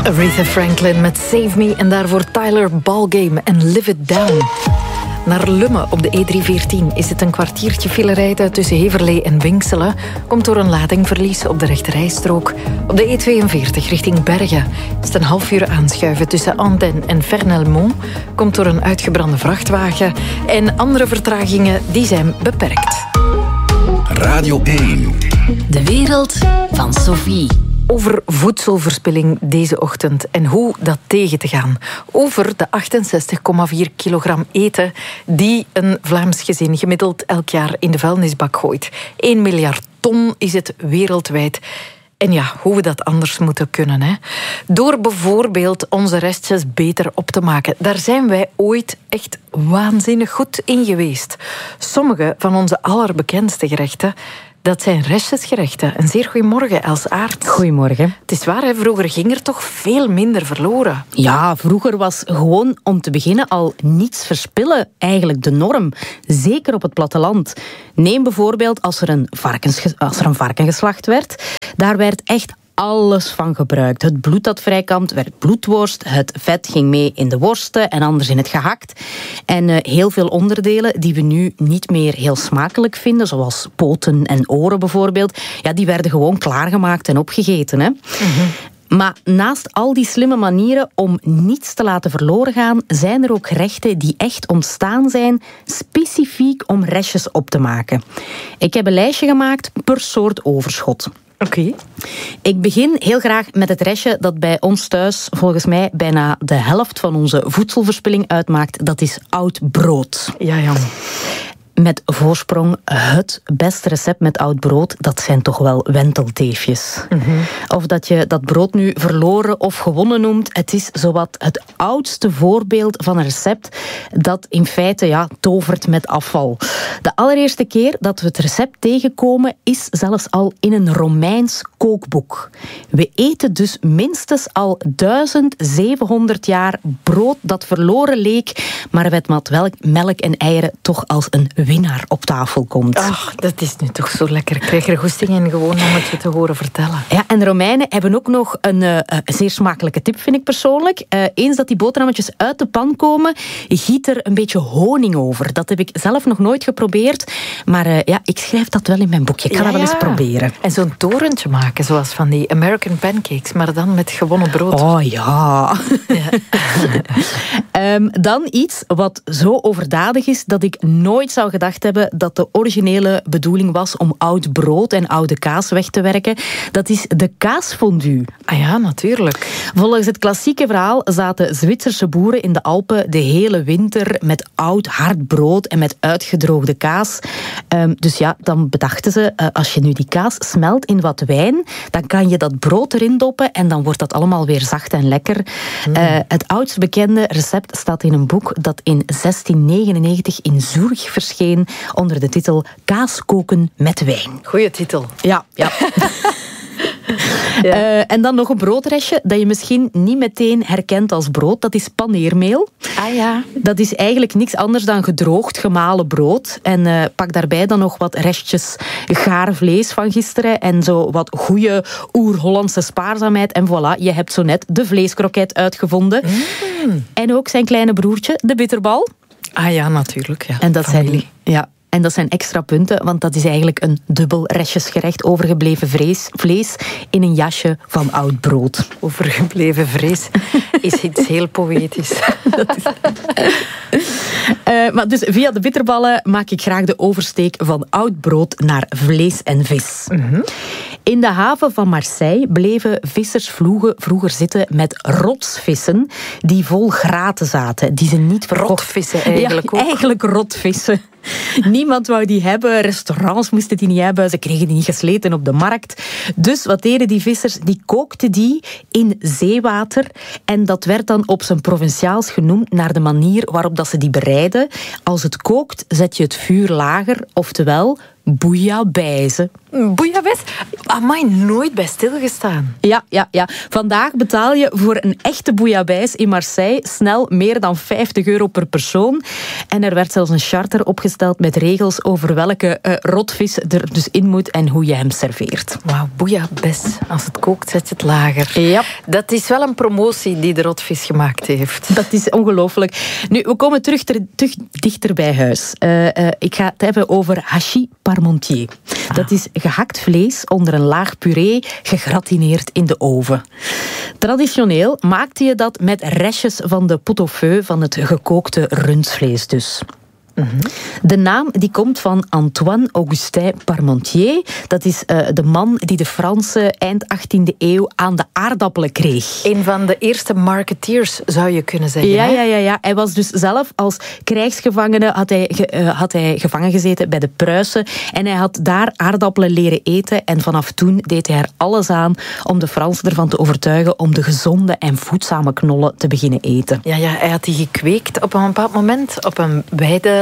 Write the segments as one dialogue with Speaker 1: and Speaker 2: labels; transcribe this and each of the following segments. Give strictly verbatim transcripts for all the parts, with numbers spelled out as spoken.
Speaker 1: Aretha Franklin met Save Me en daarvoor Tyler Ballgame en Live It Down. Naar Lummen op de E driehonderdveertien is het een kwartiertje file rijden tussen Heverlee en Winkselen. Komt door een ladingverlies op de rechterrijstrook. Op de E tweeënveertig richting Bergen is het een half uur aanschuiven tussen Andenne en Fernelmont. Komt door een uitgebrande vrachtwagen. En andere vertragingen die zijn beperkt.
Speaker 2: Radio één.
Speaker 3: De wereld van Sophie.
Speaker 1: Over voedselverspilling deze ochtend en hoe dat tegen te gaan. Over de achtenzestig komma vier kilogram eten die een Vlaams gezin gemiddeld elk jaar in de vuilnisbak gooit. één miljard ton is het wereldwijd. En ja, hoe we dat anders moeten kunnen. Hè? Door bijvoorbeeld onze restjes beter op te maken. Daar zijn wij ooit echt waanzinnig goed in geweest. Sommige van onze allerbekendste gerechten, dat zijn restjesgerechten. Een zeer goeiemorgen, Els Aert.
Speaker 4: Goedemorgen.
Speaker 1: Het is waar, hè? Vroeger ging er toch veel minder verloren.
Speaker 4: Ja, vroeger was gewoon om te beginnen al niets verspillen eigenlijk de norm. Zeker op het platteland. Neem bijvoorbeeld als er een, varkens, als er een varken geslacht werd. Daar werd echt alles van gebruikt. Het bloed dat vrijkwam werd bloedworst. Het vet ging mee in de worsten en anders in het gehakt. En uh, heel veel onderdelen die we nu niet meer heel smakelijk vinden, zoals poten en oren bijvoorbeeld, ja, die werden gewoon klaargemaakt en opgegeten. Hè? Mm-hmm. Maar naast al die slimme manieren om niets te laten verloren gaan, zijn er ook gerechten die echt ontstaan zijn specifiek om restjes op te maken. Ik heb een lijstje gemaakt per soort overschot.
Speaker 1: Oké. Okay.
Speaker 4: Ik begin heel graag met het restje dat bij ons thuis volgens mij bijna de helft van onze voedselverspilling uitmaakt. Dat is oud brood.
Speaker 1: Ja, ja.
Speaker 4: Met voorsprong het beste recept met oud brood, dat zijn toch wel wentelteefjes. Mm-hmm. Of dat je dat brood nu verloren of gewonnen noemt, het is zowat het oudste voorbeeld van een recept dat in feite ja, tovert met afval. De allereerste keer dat we het recept tegenkomen is zelfs al in een Romeins kookboek. We eten dus minstens al duizend zevenhonderd jaar brood dat verloren leek, maar met melk en eieren toch als een winnaar op tafel komt.
Speaker 1: Ach, dat is nu toch zo lekker. Ik krijg er goesting in gewoon om het je te horen vertellen.
Speaker 4: Ja, en de Romeinen hebben ook nog een uh, zeer smakelijke tip, vind ik persoonlijk. Uh, eens dat die boterhammetjes uit de pan komen, giet er een beetje honing over. Dat heb ik zelf nog nooit geprobeerd, maar uh, ja, ik schrijf dat wel in mijn boekje. Ik ga ja, dat wel eens proberen.
Speaker 1: En zo'n torentje maken, zoals van die American pancakes, maar dan met gewonnen brood.
Speaker 4: Oh ja. ja. um, dan iets wat zo overdadig is dat ik nooit zou gedacht hebben dat de originele bedoeling was om oud brood en oude kaas weg te werken. Dat is de kaasfondue.
Speaker 1: Ah ja, natuurlijk.
Speaker 4: Volgens het klassieke verhaal zaten Zwitserse boeren in de Alpen de hele winter met oud hard brood en met uitgedroogde kaas. Um, dus ja, dan bedachten ze, uh, als je nu die kaas smelt in wat wijn, dan kan je dat brood erin doppen en dan wordt dat allemaal weer zacht en lekker. Mm. Uh, het oudst bekende recept staat in een boek dat in zestien negenennegentig in Zurich verscheen onder de titel Kaas koken met wijn.
Speaker 1: Goeie titel.
Speaker 4: Ja, ja. ja. Uh, en dan nog een broodrestje dat je misschien niet meteen herkent als brood. Dat is paneermeel.
Speaker 1: Ah ja.
Speaker 4: Dat is eigenlijk niks anders dan gedroogd, gemalen brood. En uh, pak daarbij dan nog wat restjes gaar vlees van gisteren en zo wat goede oer-Hollandse spaarzaamheid. En voilà, je hebt zo net de vleeskroket uitgevonden. Mm. En ook zijn kleine broertje, de bitterbal.
Speaker 1: Ah ja, natuurlijk. Ja.
Speaker 4: En dat Familie. zijn... Ja. En dat zijn extra punten, want dat is eigenlijk een dubbel restjesgerecht overgebleven vlees, vlees in een jasje van oud brood.
Speaker 1: Overgebleven vlees is iets heel poëtisch. Dat is...
Speaker 4: uh, maar dus via de bitterballen maak ik graag de oversteek van oud brood naar vlees en vis. Mm-hmm. In de haven van Marseille bleven vissersvloegen vroeger zitten met rotsvissen die vol graten zaten, die ze niet verkochten.
Speaker 1: Rotvissen eigenlijk
Speaker 4: ja,
Speaker 1: ook.
Speaker 4: Eigenlijk rotvissen. Niemand wou die hebben, restaurants moesten die niet hebben, ze kregen die niet gesleten op de markt. Dus wat deden die vissers? Die kookten die in zeewater en dat werd dan op zijn provinciaals genoemd naar de manier waarop dat ze die bereiden. Als het kookt, zet je het vuur lager, oftewel bouillabaisse.
Speaker 1: Bouillabaisse? Amai, nooit bij stilgestaan.
Speaker 4: Ja, ja, ja. Vandaag betaal je voor een echte bouillabaisse in Marseille snel meer dan vijftig euro per persoon. En er werd zelfs een charter opgesteld met regels over welke uh, rotvis er dus in moet en hoe je hem serveert.
Speaker 1: Wauw, bouillabaisse. Als het kookt, zet je het lager.
Speaker 4: Ja.
Speaker 1: Dat is wel een promotie die de rotvis gemaakt heeft.
Speaker 4: Dat is ongelooflijk. Nu, we komen terug, ter, terug dichter bij huis. Uh, uh, ik ga het hebben over hachis parmentier. Ah. Dat is gehakt vlees onder een laag puree, gegratineerd in de oven. Traditioneel maakte je dat met restjes van de pot-au-feu, van het gekookte rundvlees dus. Mm-hmm. De naam die komt van Antoine Augustin Parmentier. Dat is uh, de man die de Fransen eind achttiende eeuw aan de aardappelen kreeg.
Speaker 1: Een van de eerste marketeers, zou je kunnen zeggen.
Speaker 4: Ja,
Speaker 1: hè?
Speaker 4: ja, ja, ja. Hij was dus zelf als krijgsgevangene had hij, uh, had hij gevangen gezeten bij de Pruisen. En hij had daar aardappelen leren eten. En vanaf toen deed hij er alles aan om de Fransen ervan te overtuigen om de gezonde en voedzame knollen te beginnen eten.
Speaker 1: Ja, ja, hij had die gekweekt op een bepaald moment op een weide.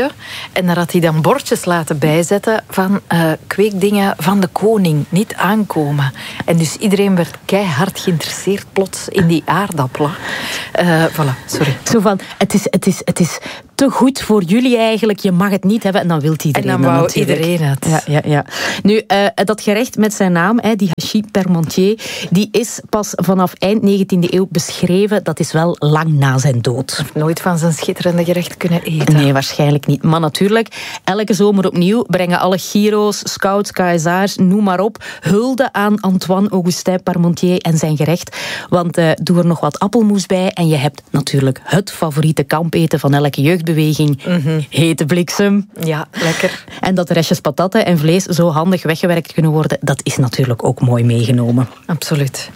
Speaker 1: En daar had hij dan bordjes laten bijzetten van uh, kweekdingen van de koning, niet aankomen. En dus iedereen werd keihard geïnteresseerd plots in die aardappelen. Uh, voilà, sorry.
Speaker 4: Zo van, het is, het is, het is te goed voor jullie eigenlijk, je mag het niet hebben en dan wil iedereen
Speaker 1: En dan wou
Speaker 4: natuurlijk.
Speaker 1: iedereen het.
Speaker 4: Ja, ja, ja. Nu, uh, dat gerecht met zijn naam, hè, die hachis parmentier, die is pas vanaf eind negentiende eeuw beschreven. Dat is wel lang na zijn dood.
Speaker 1: Heeft nooit van zijn schitterende gerecht kunnen eten.
Speaker 4: Nee, waarschijnlijk niet. Maar natuurlijk, elke zomer opnieuw brengen alle Giro's, scouts, K S A's, noem maar op, hulde aan Antoine Augustin Parmentier en zijn gerecht. Want uh, doe er nog wat appelmoes bij en je hebt natuurlijk het favoriete kampeten van elke jeugdbeweging. Mm-hmm. Hete bliksem.
Speaker 1: Ja, lekker.
Speaker 4: En dat de restjes patatten en vlees zo handig weggewerkt kunnen worden, dat is natuurlijk ook mooi meegenomen.
Speaker 1: Absoluut.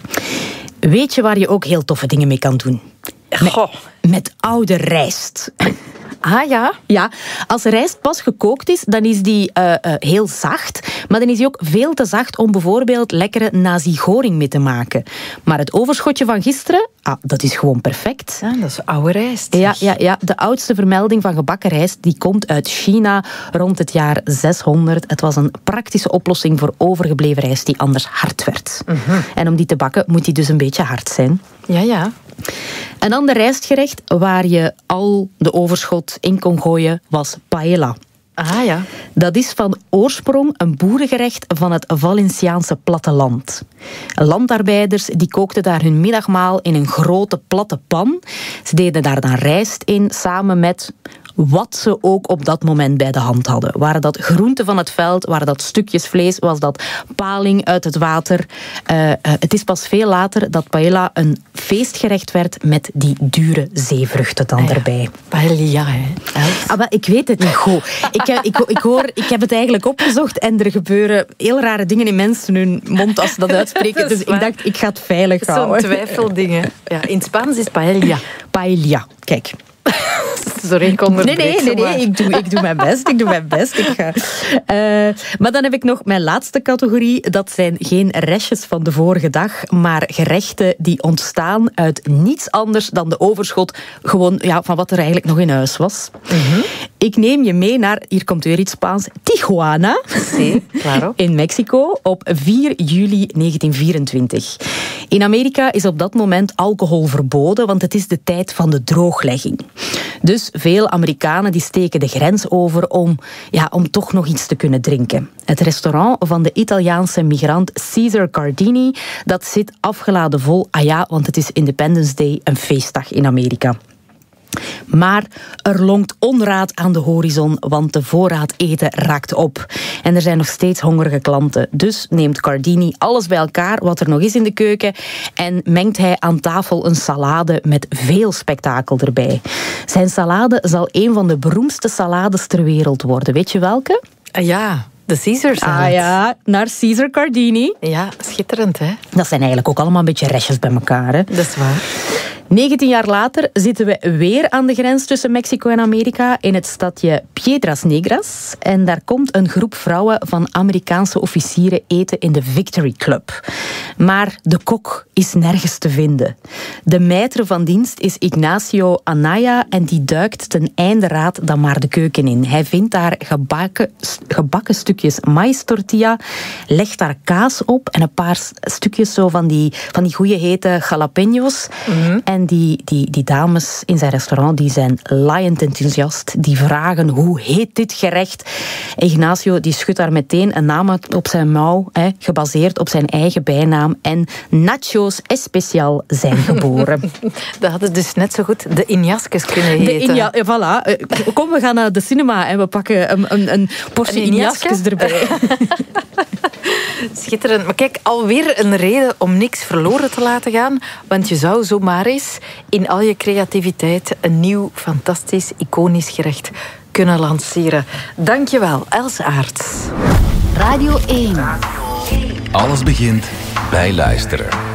Speaker 4: Weet je waar je ook heel toffe dingen mee kan doen? Met, met oude rijst.
Speaker 1: Ah ja?
Speaker 4: Ja, als rijst pas gekookt is, dan is die uh, uh, heel zacht. Maar dan is die ook veel te zacht om bijvoorbeeld lekkere nasi-goreng mee te maken. Maar het overschotje van gisteren, ah, dat is gewoon perfect.
Speaker 1: Ja, dat is oude rijst.
Speaker 4: Ja, ja, ja, de oudste vermelding van gebakken rijst die komt uit China rond het jaar zeshonderd. Het was een praktische oplossing voor overgebleven rijst die anders hard werd. Mm-hmm. En om die te bakken moet die dus een beetje hard zijn.
Speaker 1: Ja, ja.
Speaker 4: Een ander rijstgerecht waar je al de overschot in kon gooien was paella.
Speaker 1: Ah ja.
Speaker 4: Dat is van oorsprong een boerengerecht van het Valenciaanse platteland. Landarbeiders die kookten daar hun middagmaal in een grote platte pan. Ze deden daar dan rijst in, samen met wat ze ook op dat moment bij de hand hadden. Waren dat groenten van het veld, waren dat stukjes vlees, was dat paling uit het water. Uh, uh, het is pas veel later dat paella een feestgerecht werd met die dure zeevruchten dan
Speaker 1: ah ja.
Speaker 4: erbij.
Speaker 1: Paella, hè?
Speaker 4: Ah, maar ik weet het niet goed. Ik, heb, ik, ik, hoor, ik heb het eigenlijk opgezocht en er gebeuren heel rare dingen in mensen hun mond als ze dat uitspreken. Dat dus waar. Ik dacht, ik ga het veilig houden.
Speaker 1: Zo'n twijfeldingen. Ja, in het Spaans is paella.
Speaker 4: Paella, kijk.
Speaker 1: Sorry, ik onderbreek.
Speaker 4: Nee, nee, nee, nee. Ik, doe, ik doe mijn best. Ik doe mijn best. Ik ga. Uh, maar dan heb ik nog mijn laatste categorie. Dat zijn geen restjes van de vorige dag, maar gerechten die ontstaan uit niets anders dan de overschot gewoon, ja, van wat er eigenlijk nog in huis was. Mm-hmm. Ik neem je mee naar, hier komt weer iets Spaans, Tijuana.
Speaker 1: Sí, claro.
Speaker 4: In Mexico op vier juli negentien vierentwintig. In Amerika is op dat moment alcohol verboden, want het is de tijd van de drooglegging. Dus veel Amerikanen die steken de grens over om, ja, om toch nog iets te kunnen drinken. Het restaurant van de Italiaanse migrant Cesar Cardini, dat zit afgeladen vol. Ah ja, want het is Independence Day, een feestdag in Amerika. Maar er lonkt onraad aan de horizon, want de voorraad eten raakt op. En er zijn nog steeds hongerige klanten. Dus neemt Cardini alles bij elkaar wat er nog is in de keuken en mengt hij aan tafel een salade met veel spektakel erbij. Zijn salade zal een van de beroemdste salades ter wereld worden. Weet je welke?
Speaker 1: Ja, de Caesar salad.
Speaker 4: Ah ja, naar Cesar Cardini.
Speaker 1: Ja, schitterend hè.
Speaker 4: Dat zijn eigenlijk ook allemaal een beetje restjes bij elkaar. Hè?
Speaker 1: Dat is waar.
Speaker 4: negentien jaar later zitten we weer aan de grens tussen Mexico en Amerika in het stadje Piedras Negras. En daar komt een groep vrouwen van Amerikaanse officieren eten in de Victory Club. Maar de kok is nergens te vinden. De maître van dienst is Ignacio Anaya en die duikt ten einde raad dan maar de keuken in. Hij vindt daar gebakken, gebakken stukjes maïs tortilla, legt daar kaas op en een paar stukjes zo van die, van die goeie hete jalapeños. Mm-hmm. En die, die, die dames in zijn restaurant die zijn laaiend enthousiast. Die vragen hoe heet dit gerecht. Ignacio die schudt daar meteen een naam op zijn mouw, hè, gebaseerd op zijn eigen bijnaam. En Nachos Especial zijn geboren.
Speaker 1: Dat hadden dus net zo goed de Injaskes kunnen heten.
Speaker 4: De Inja, voilà. Kom, we gaan naar de cinema en we pakken een, een, een portie een Injaskes erbij.
Speaker 1: Schitterend. Maar kijk, alweer een reden om niks verloren te laten gaan. Want je zou zomaar eens in al je creativiteit een nieuw, fantastisch, iconisch gerecht kunnen lanceren. Dankjewel, Els Aerts.
Speaker 3: Radio één.
Speaker 2: Alles begint bij luisteren.